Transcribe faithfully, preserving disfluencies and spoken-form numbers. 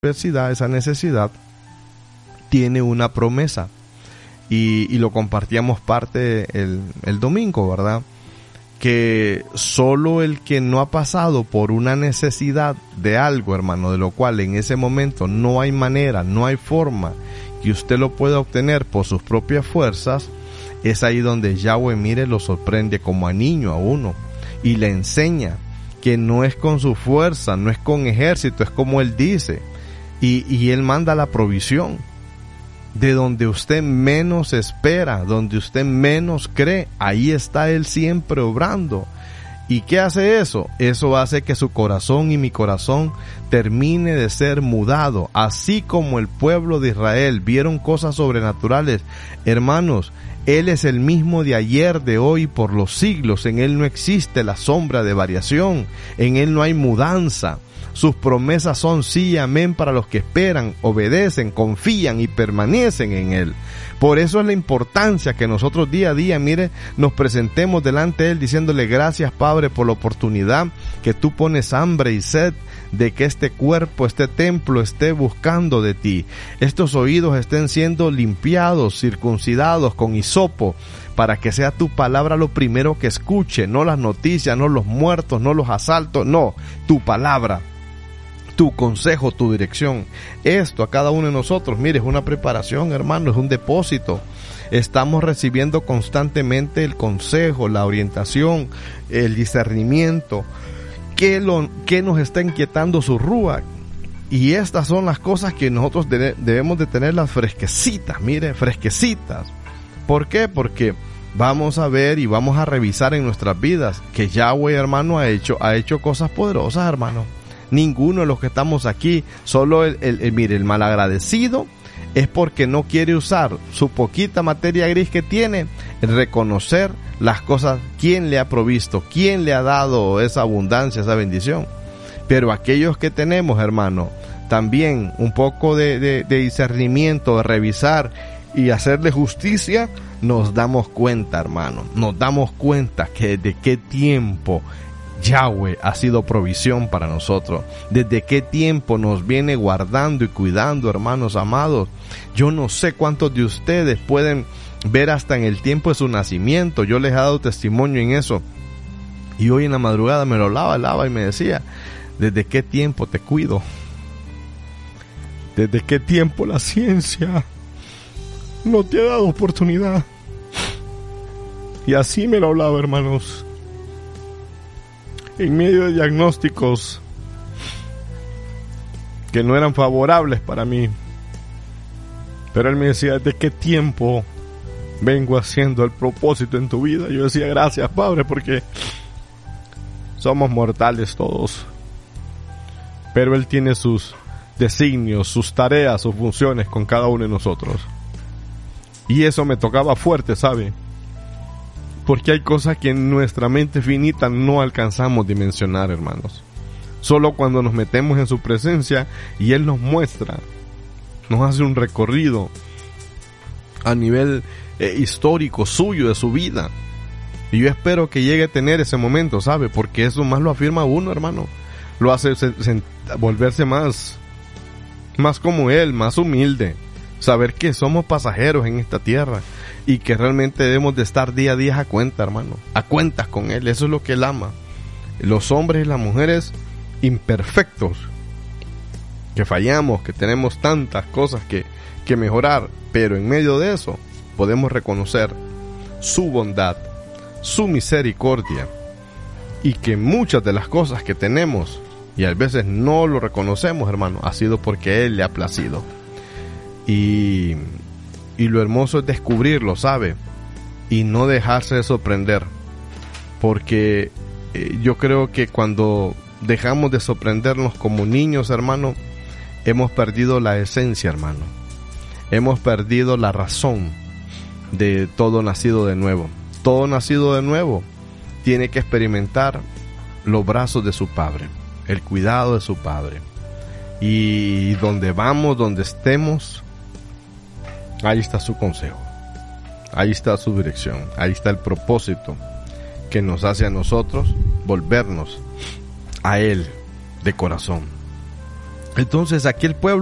necesidad, esa necesidad tiene una promesa. Y, y lo compartíamos parte el, el domingo, ¿verdad? Que solo el que no ha pasado por una necesidad de algo, hermano, de lo cual en ese momento no hay manera, no hay forma que usted lo pueda obtener por sus propias fuerzas, es ahí donde Yahweh, mire, lo sorprende como a niño a uno y le enseña que no es con su fuerza, no es con ejército, es como Él dice, y, y Él manda la provisión. De donde usted menos espera, donde usted menos cree, ahí está Él siempre obrando. ¿Y qué hace eso? Eso hace que su corazón y mi corazón termine de ser mudado. Así como el pueblo de Israel vieron cosas sobrenaturales, hermanos, Él es el mismo de ayer, de hoy, por los siglos. En Él no existe la sombra de variación, en Él no hay mudanza. Sus promesas son sí y amén para los que esperan, obedecen, confían y permanecen en Él. Por eso es la importancia que nosotros día a día, mire, nos presentemos delante de Él diciéndole gracias, Padre, por la oportunidad que tú pones hambre y sed de que este cuerpo, este templo esté buscando de ti. Estos oídos estén siendo limpiados, circuncidados con hisopo, para que sea tu palabra lo primero que escuche, no las noticias, no los muertos, no los asaltos, no, tu palabra. Tu consejo, tu dirección. Esto a cada uno de nosotros, mire, es una preparación, hermano, es un depósito. Estamos recibiendo constantemente el consejo, la orientación, el discernimiento. ¿Qué, lo, qué nos está inquietando su rúa? Y estas son las cosas que nosotros de, debemos de tenerlas fresquecitas, mire, fresquecitas. ¿Por qué? Porque vamos a ver y vamos a revisar en nuestras vidas que Yahweh, hermano, ha hecho, ha hecho cosas poderosas, hermano. Ninguno de los que estamos aquí, solo el, el, el, mire, el malagradecido es porque no quiere usar su poquita materia gris que tiene en reconocer las cosas, quién le ha provisto, quién le ha dado esa abundancia, esa bendición. Pero aquellos que tenemos, hermano, también un poco de, de, de discernimiento, de revisar y hacerle justicia, nos damos cuenta, hermano, nos damos cuenta que desde qué tiempo Yahweh ha sido provisión para nosotros. Desde qué tiempo nos viene guardando y cuidando, hermanos amados. Yo no sé cuántos de ustedes pueden ver hasta en el tiempo de su nacimiento. Yo les he dado testimonio en eso. Y hoy en la madrugada me lo hablaba, hablaba y me decía, ¿desde qué tiempo te cuido? ¿Desde qué tiempo la ciencia no te ha dado oportunidad? Y así me lo hablaba, hermanos. En medio de diagnósticos que no eran favorables para mí. Pero él me decía, ¿de qué tiempo vengo haciendo el propósito en tu vida? Yo decía, gracias, Padre, porque somos mortales todos. Pero Él tiene sus designios, sus tareas, sus funciones con cada uno de nosotros. Y eso me tocaba fuerte, ¿sabe? Porque hay cosas que en nuestra mente finita no alcanzamos a dimensionar, hermanos. Solo cuando nos metemos en su presencia y Él nos muestra, nos hace un recorrido a nivel eh, histórico suyo, de su vida. Y yo espero que llegue a tener ese momento, ¿sabe? Porque eso más lo afirma uno, hermano. Lo hace se, se, volverse más, más como Él, más humilde. Saber que somos pasajeros en esta tierra y que realmente debemos de estar día a día a cuenta, hermano, a cuentas con Él. Eso es lo que Él ama. Los hombres y las mujeres imperfectos, que fallamos, que tenemos tantas cosas que, que mejorar, pero en medio de eso podemos reconocer su bondad, su misericordia, y que muchas de las cosas que tenemos y a veces no lo reconocemos, hermano, ha sido porque Él le ha placido. Y, y lo hermoso es descubrirlo, ¿sabe? Y no dejarse de sorprender. Porque eh, yo creo que cuando dejamos de sorprendernos como niños, hermano, hemos perdido la esencia, hermano. Hemos perdido la razón de todo nacido de nuevo. Todo nacido de nuevo tiene que experimentar los brazos de su Padre, el cuidado de su Padre. Y donde vamos, donde estemos, ahí está su consejo, ahí está su dirección, ahí está el propósito que nos hace a nosotros volvernos a Él de corazón. Entonces aquel pueblo